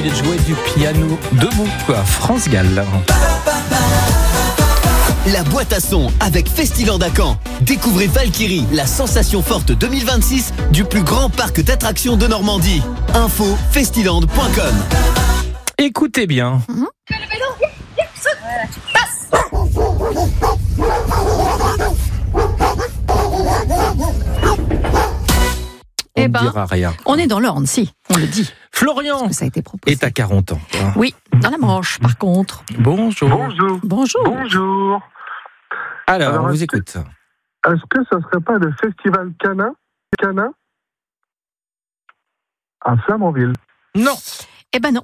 il jouait du piano debout, quoi. France Gall. La boîte à son avec Festiland à Caen. Découvrez Valkyrie, la sensation forte 2026 du plus grand parc d'attractions de Normandie. Info festiland.com. Écoutez bien. On ne dira rien. On est dans l'Orne, si, on le dit. Florian ça a été proposé. est à 40 ans. Oui, dans la Manche, par contre. Bonjour. Bonjour. Alors, on vous écoute. Est-ce que ce serait pas le festival Canin à Flamanville? Non. Eh ben non.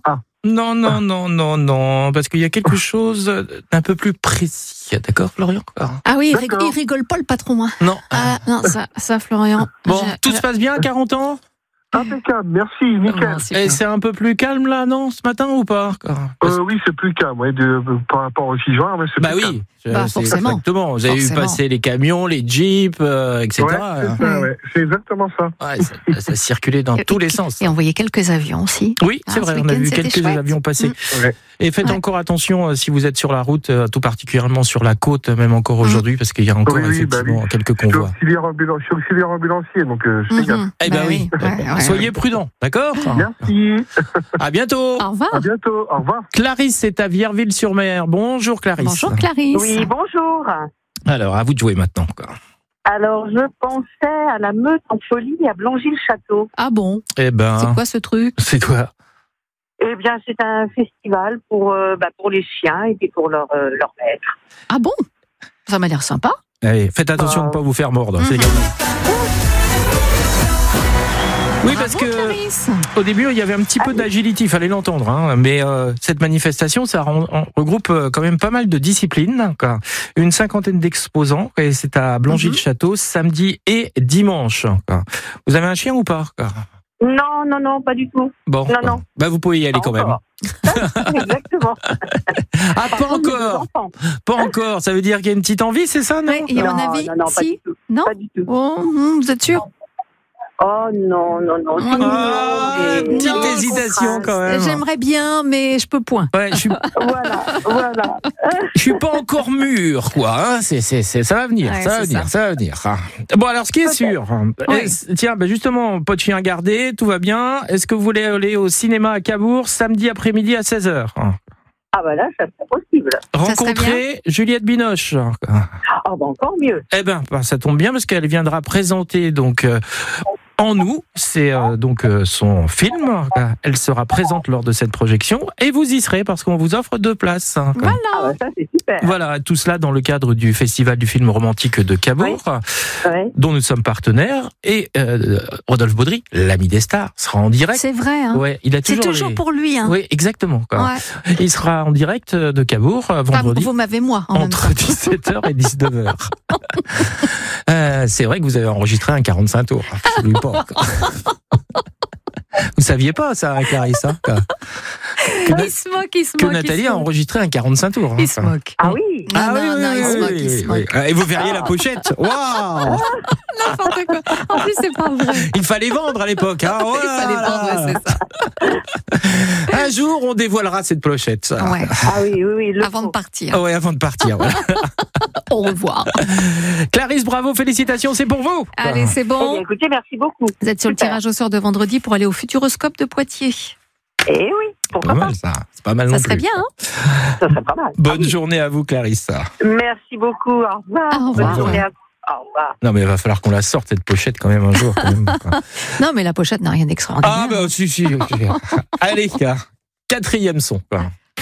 Non, parce qu'il y a quelque chose d'un peu plus précis. D'accord, Florian? Ah oui, il rigole pas le patron. Hein. Non. Ah non, ça Florian. Bon, tout se passe bien à 40 ans? Impeccable, merci, nickel. Et c'est un peu plus calme là, non, ce matin ou pas? Oui, c'est plus calme, par rapport au 6 juin, mais c'est plus calme. Forcément. Exactement. Vous avez vu passer les camions, les jeeps, etc. C'est exactement ça. Ouais, ça circulait dans tous les sens. Et on voyait quelques avions aussi. Oui, c'est vrai, on a vu quelques avions passer. Ouais. Et faites encore attention si vous êtes sur la route, tout particulièrement sur la côte, même encore aujourd'hui, parce qu'il y a encore effectivement quelques convois. Je suis auxiliaire ambulancier, donc je fais gaffe. Eh ben oui. Soyez prudents, d'accord? Merci. À bientôt. Au revoir. À bientôt. Au revoir. Clarisse est à Vierville-sur-Mer. Bonjour Clarisse. Bonjour Clarisse. Oui, bonjour. Alors, à vous de jouer maintenant. Alors, je pensais à la meute en folie à Blangy-le-Château. Ah bon? Eh ben. C'est quoi ce truc? C'est quoi? Eh bien, c'est un festival pour les chiens et puis pour leur maître. Ah bon? Ça m'a l'air sympa. Allez, faites attention de ne pas vous faire mordre. C'est oui, parce que au début, il y avait un petit peu d'agility, il fallait l'entendre. Mais cette manifestation, ça regroupe quand même pas mal de disciplines. Une cinquantaine d'exposants. Et c'est à Blangy-le-Château, samedi et dimanche. Vous avez un chien ou pas? Non, pas du tout. Bon, non. Bah, vous pouvez y aller quand même. Exactement. Ah, pas encore. Pas encore. Ça veut dire qu'il y a une petite envie, c'est ça, non? Et à mon avis, non, pas du tout. Non, pas du tout. Oh, vous êtes sûr? Oh non. Petite hésitation quand même. J'aimerais bien, mais je peux point. Ouais, Voilà. Je suis pas encore mûr, quoi. Ça va venir, ça va venir. Bon, alors, ce qui est sûr, tiens, justement, pas de chien gardé, tout va bien. Est-ce que vous voulez aller au cinéma à Cabourg samedi après-midi à 16h? Ah bah là, ça serait possible. Rencontrer Juliette Binoche. Ah bah encore mieux. Eh ben, ça tombe bien parce qu'elle viendra présenter donc En nous, c'est donc son film. Elle sera présente lors de cette projection et vous y serez parce qu'on vous offre 2 places. Voilà. Ah bah ça c'est super. Voilà, tout cela dans le cadre du Festival du film romantique de Cabourg, dont nous sommes partenaires. Et Rodolphe Baudry, l'ami des stars, sera en direct. C'est vrai. Hein. Ouais, il a c'est toujours pour lui. Hein. Oui, exactement. Ouais. Il sera en direct de Cabourg vendredi. Vous m'avez moi. Entre 17h et 19h. C'est vrai que vous avez enregistré un 45 tours. Je ne pas encore. Vous saviez pas ça, Clarisse, Il se moque. Que Nathalie a enregistré un 45 tours. Il se moque. Ah oui. Non, il se moque. Et vous verriez la pochette. Waouh. N'importe quoi. En plus, c'est pas vrai. Il fallait vendre à l'époque. Hein. Il fallait vendre, c'est ça. Un jour, on dévoilera cette pochette. Ouais. Ah oui. Avant de partir. Ouais, avant de partir. Voilà. Au revoir. Clarisse, bravo, félicitations, c'est pour vous. Allez, c'est bon. Eh bien, écoutez, merci beaucoup. Vous êtes sur le tirage au sort de vendredi pour aller au Futuroscope de Poitiers. Eh oui, pourquoi pas. Ça. C'est pas mal non Ça plus. serait bien, hein. Ça serait pas mal. Bonne journée à vous, Clarisse. Merci beaucoup, au revoir. Au revoir. Bonne journée à vous. Au revoir. Non, mais il va falloir qu'on la sorte, cette pochette, quand même, un jour. Quand même, Non, mais la pochette n'a rien d'extraordinaire. Ah, bah, si. Allez, 4e son.